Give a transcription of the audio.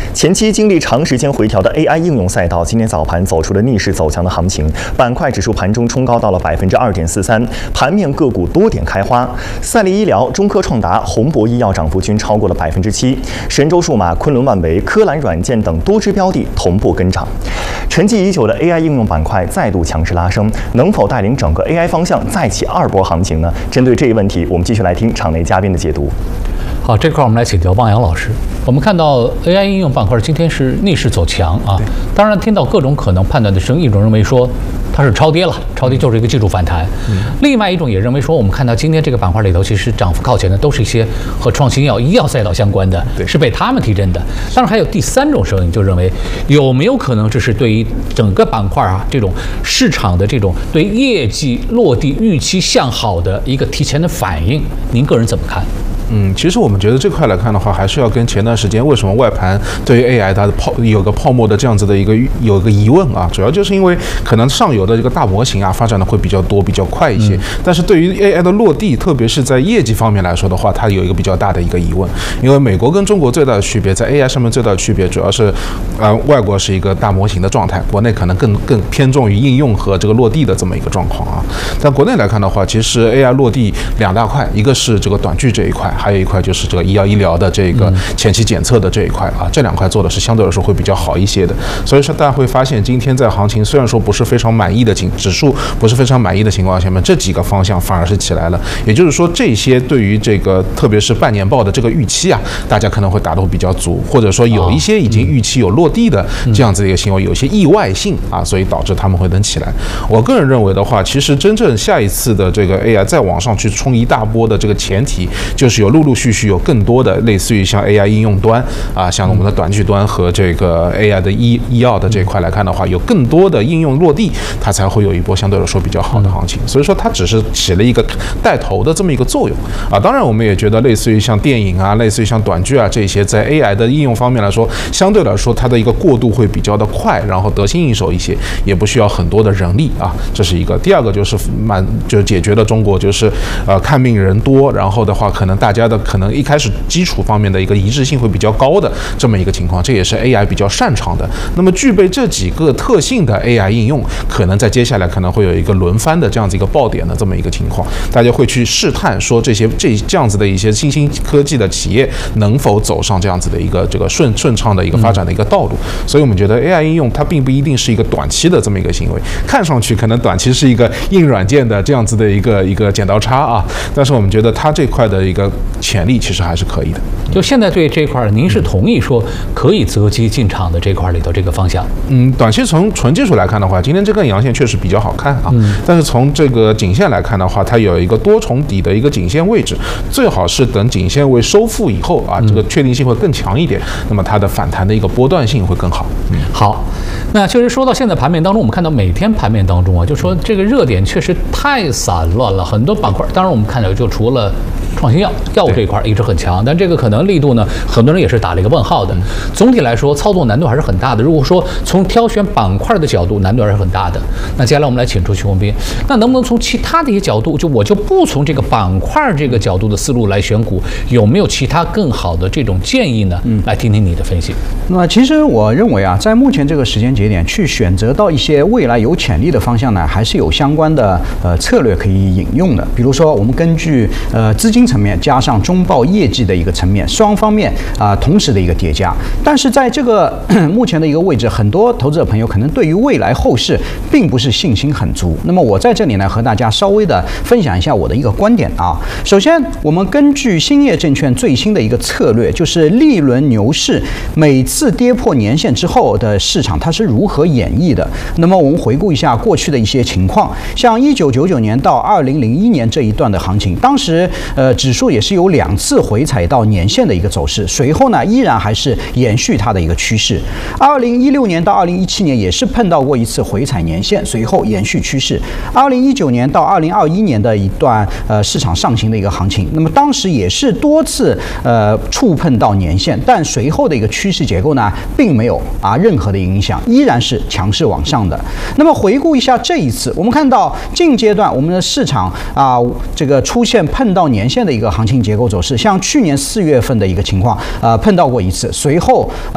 前期经历长时间回调的 AI 应用赛道，今天早盘走出了逆势走强的行情，板块指数盘中冲高到了2.43%，盘面个股多点开花，赛力医疗、中科创达、宏博医药涨幅均超过了7%，神州数码、昆仑万维、科蓝软件等多只标的同步跟涨。沉寂已久的 AI 应用板块再度强势拉升，能否带领整个 AI 方向再起二波行情呢？针对这一问题，我们继续来听场内嘉宾的解读。 好，这块我们来请教汪洋老师。我们看到 AI 应用板块今天是逆势走强啊，当然听到各种可能判断的声音，一种认为说它是超跌了，超跌就是一个技术反弹；另外一种也认为说，我们看到今天这个板块里头，其实涨幅靠前的都是一些和创新药、医药赛道相关的，是被他们提振的。当然还有第三种声音，就认为有没有可能这是对于整个板块啊这种市场的这种对业绩落地预期向好的一个提前的反应？您个人怎么看？ 其实我们觉得这块来看的话，还是要跟前段时间为什么外盘对于 AI 它的有个泡沫的这样子的有一个疑问啊，主要就是因为可能上游的这个大模型啊发展的会比较多、比较快一些，但是对于 AI 的落地，特别是在业绩方面来说的话，它有一个比较大的一个疑问，因为美国跟中国最大的区别在 AI 上面最大的区别主要是，外国是一个大模型的状态，国内可能更偏重于应用和这个落地的这么一个状况啊。在国内来看的话，其实 AI 落地两大块，一个是这个短剧这一块。还有一块就是这个医疗的这个前期检测的这一块啊，这两块做的是相对来说会比较好一些的。所以说大家会发现，今天在行情虽然说不是非常满意的指数不是非常满意的情况下面，这几个方向反而是起来了。也就是说，这些对于这个特别是半年报的这个预期啊，大家可能会打得比较足，或者说有一些已经预期有落地的这样子的一个行为，有一些意外性啊，所以导致他们会能起来。我个人认为的话，其实真正下一次的这个 AI 再往上去冲一大波的这个前提，就是陆续有更多的类似于像 AI 应用端啊，像我们的短剧端和这个 AI 的医药的这块来看的话，有更多的应用落地，它才会有一波相对来说比较好的行情。所以说它只是起了一个带头的这么一个作用啊。当然我们也觉得类似于像电影啊，类似于像短剧啊这些，在 AI 的应用方面来说，相对来说它的一个过渡会比较的快，然后得心应手一些，也不需要很多的人力啊，这是一个。第二个就是解决了中国就是看病人多，然后的话可能大家的可能一开始基础方面的一个一致性会比较高的这么一个情况，这也是 AI 比较擅长的。那么具备这几个特性的 AI 应用，可能在接下来可能会有一个轮番的这样子一个爆点的这么一个情况，大家会去试探说这样子的一些新兴科技的企业能否走上这样子的一个这个顺畅的一个发展的一个道路。所以我们觉得 AI 应用它并不一定是一个短期的这么一个行为，看上去可能短期是一个硬软件的这样子的一个剪刀差啊，但是我们觉得它这块的一个潜力其实还是可以的。 就现在对这一块，您是同意说可以择机进场的这块里头这个方向？ 短期从纯技术来看的话，今天这根阳线确实比较好看啊。但是从这个颈线来看的话，它有一个多重底的一个颈线位置，最好是等颈线位收复以后啊，这个确定性会更强一点，那么它的反弹的一个波段性会更好。 好，那确实说到现在盘面当中，我们看到每天盘面当中啊，就说这个热点确实太散乱了，很多板块。当然我们看到就除了创新药物这一块一直很强，但这个可能力度呢，很多人也是打了一个问号的。总体来说，操作难度还是很大的。如果说从挑选板块的角度，难度还是很大的。那接下来我们来请出徐宏斌，那能不能从其他的一些角度，我就不从这个板块这个角度的思路来选股，有没有其他更好的这种建议呢？来听听你的分析。 那么其实我认为啊，在目前这个时间节点去选择到一些未来有潜力的方向呢，还是有相关的策略可以引用的。比如说，我们根据资金层面加上中报业绩的一个层面，双方面同时的一个叠加。但是在这个目前的一个位置，很多投资者朋友可能对于未来后市并不是信心很足。那么我在这里呢，和大家稍微的分享一下我的一个观点啊。首先，我们根据兴业证券最新的一个策略，就是历轮牛市每次跌破年线之后的市场它是如何演绎的。那么我们回顾一下过去的一些情况，像1999年到2001年这一段的行情，当时指数也是有2次回踩到年线的一个走势，随后呢依然还是延续它的一个趋势。2016年到2017年也是碰到过一次回踩年线，随后延续趋势。2019年到2021年的一段市场上行的一个行情，那么当时也是多次触碰到年线，但随后的一个趋势结构呢，并没有任何的影响，依然是强势往上的。那么回顾一下这一次，我们看到近阶段我们的市场这个出现碰到年线的一个行情结构走势，像去年4月份的一个情况碰到过一次，随后